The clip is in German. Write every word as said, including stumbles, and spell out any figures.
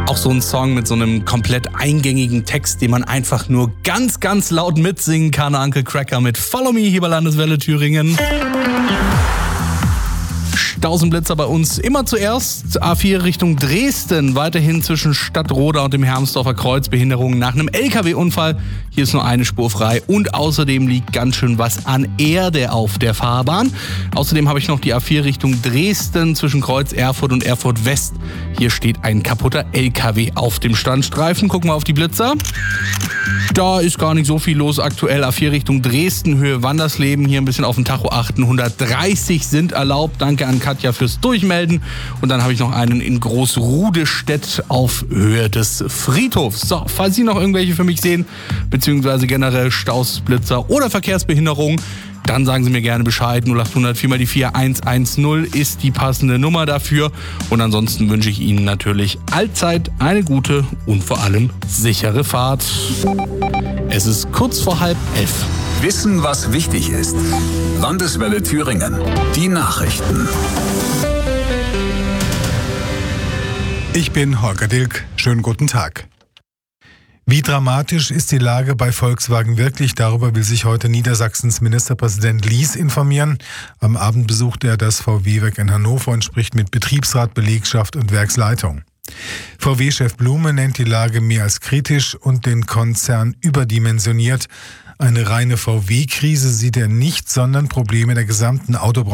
Auch so ein Song mit so einem komplett eingängigen Text, den man einfach nur ganz, ganz laut mitsingen kann. Uncle Cracker mit Follow Me hier bei Landeswelle Thüringen. Stausenblitzer bei uns immer zuerst. A vier Richtung Dresden, weiterhin zwischen Stadtroda und dem Hermsdorfer Kreuz Behinderungen nach einem L K W-Unfall. Hier ist nur eine Spur frei und außerdem liegt ganz schön was an Erde auf der Fahrbahn. Außerdem habe ich noch die A vier Richtung Dresden zwischen Kreuz Erfurt und Erfurt West. Hier steht ein kaputter L K W auf dem Standstreifen. Gucken wir auf die Blitzer. Da ist gar nicht so viel los aktuell. A vier Richtung Dresden, Höhe Wandersleben. Hier ein bisschen auf den Tacho achten. hundertdreißig sind erlaubt. Danke an Katja fürs Durchmelden. Und dann habe ich noch einen in Großrudestedt auf Höhe des Friedhofs. So, falls Sie noch irgendwelche für mich sehen, beziehungsweise generell Staus, Blitzer oder Verkehrsbehinderung, dann sagen Sie mir gerne Bescheid. null achthundert vier mal die vier eins eins null ist die passende Nummer dafür. Und ansonsten wünsche ich Ihnen natürlich allzeit eine gute und vor allem sichere Fahrt. Es ist kurz vor halb elf. Wissen, was wichtig ist. Landeswelle Thüringen. Die Nachrichten. Ich bin Holger Dilk. Schönen guten Tag. Wie dramatisch ist die Lage bei Volkswagen wirklich? Darüber will sich heute Niedersachsens Ministerpräsident Lies informieren. Am Abend besucht er das V W-Werk in Hannover und spricht mit Betriebsrat, Belegschaft und Werksleitung. V W-Chef Blume nennt die Lage mehr als kritisch und den Konzern überdimensioniert. Eine reine V W-Krise sieht er nicht, sondern Probleme der gesamten Autobranche.